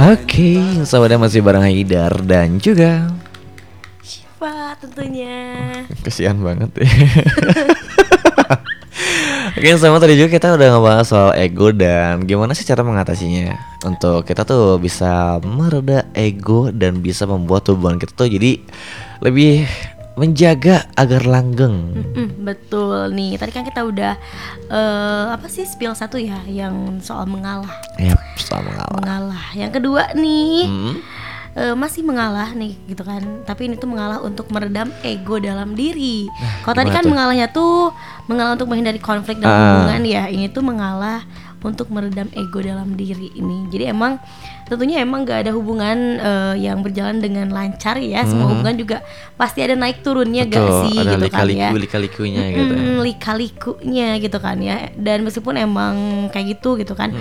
Oke, sahabatnya masih bareng Haidar dan juga Syifa tentunya. kesian banget ya. Oke, sama tadi juga kita udah ngebahas soal ego dan gimana sih cara mengatasinya untuk kita tuh bisa mereda ego dan bisa membuat hubungan kita tuh jadi lebih menjaga agar langgeng. Betul nih. Tadi kan kita udah apa sih spill satu ya yang soal mengalah. Ya, soal mengalah. Mengalah. Yang kedua nih Hmm? masih mengalah nih gitu kan. Tapi ini tuh mengalah untuk meredam ego dalam diri. Kalau tadi gimana kan tuh? mengalahnya tuh mengalah untuk menghindari konflik dalam hubungan ya. Ini tuh mengalah untuk meredam ego dalam diri ini. Jadi emang tentunya emang gak ada hubungan yang berjalan dengan lancar ya. Semua hubungan juga pasti ada naik turunnya gak Betul, sih ada gitu kan ya. lika-likunya gitu. Lika-likunya gitu kan ya. Dan meskipun emang kayak gitu kan